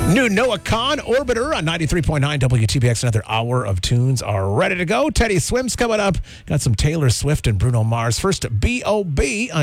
New Noah Khan, Orbiter on 93.9 WTBX. Another hour of tunes are ready to go. Teddy Swims coming up. Got some Taylor Swift and Bruno Mars. First, B.O.B. on